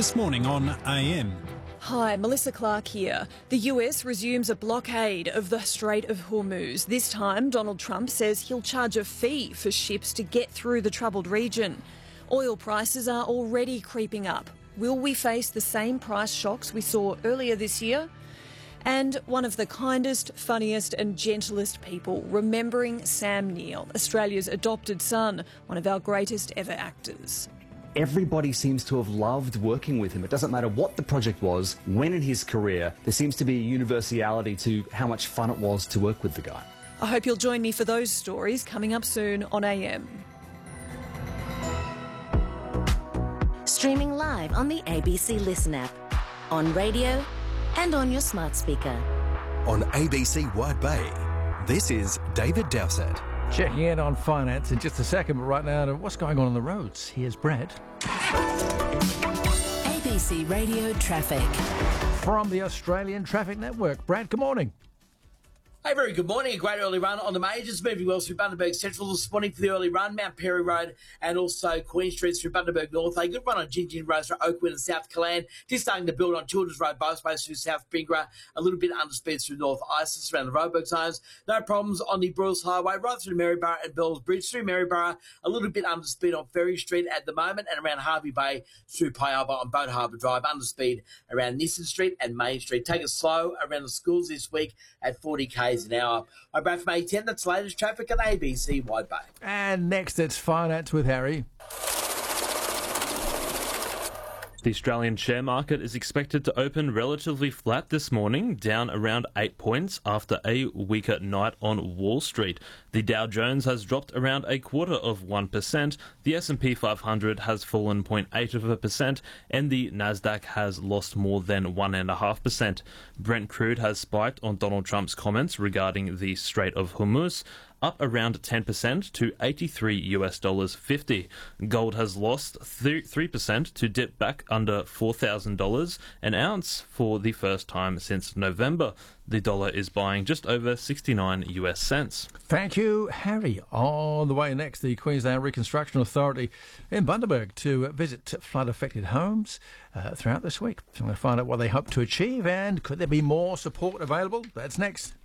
This morning on AM. Hi, Melissa Clark here. The US resumes a blockade of the Strait of Hormuz. This time, Donald Trump says he'll charge a fee for ships to get through the troubled region. Oil prices are already creeping up. Will we face the same price shocks we saw earlier this year? And one of the kindest, funniest and gentlest people, remembering Sam Neill, Australia's adopted son, one of our greatest ever actors. Everybody seems to have loved working with him. It doesn't matter what the project was, when in his career, there seems to be a universality to how much fun it was to work with the guy. I hope you'll join me for those stories coming up soon on AM. Streaming live on the ABC Listen app, on radio and on your smart speaker. On ABC Wide Bay, this is David Dowsett. Checking in on finance in just a second, but right now, what's going on the roads? Here's Brad. ABC Radio Traffic. From the Australian Traffic Network. Brad, good morning. Hey, very good morning. A great early run on the majors, moving well through Bundaberg Central this morning for the early run, Mount Perry Road and also Queen Street through Bundaberg North. A good run on Gingin Road through Oakwood and South Killaan. Just starting to build on Children's Road, both ways through South Bingra. A little bit under speed through North Isis around the Roebuck zones. No problems on the Bruce Highway, right through Maryborough and Bells Bridge. Through Maryborough, a little bit under speed on Ferry Street at the moment, and around Harvey Bay through Pialba on Boat Harbour Drive. Under speed around Nissan Street and Main Street. Take it slow around the schools this week at 40 k's an hour. I'm Brad from A10. That's the latest traffic at ABC Wide Bay. And next, it's Finance with Harry. The Australian share market is expected to open relatively flat this morning, down around 8 points after a weaker night on Wall Street. The Dow Jones has dropped around 0.25%, the S&P 500 has fallen 0.8%, and the Nasdaq has lost more than 1.5%. Brent crude has spiked on Donald Trump's comments regarding the Strait of Hormuz, up around 10% to $83.50. Gold has lost 3% to dip back under $4,000 an ounce for the first time since November. The dollar is buying just over 69 US cents. Thank you, Harry. On the way next, the Queensland Reconstruction Authority in Bundaberg to visit flood-affected homes throughout this week. So I'm going to find out what they hope to achieve and could there be more support available? That's next.